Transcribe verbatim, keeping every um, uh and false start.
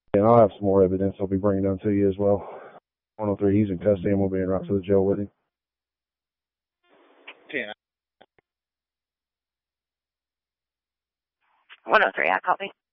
And I'll have some more evidence I'll be bringing down to you as well. one oh three, he's in custody, and we'll be in right to the jail with him. ten. one oh three, I copy.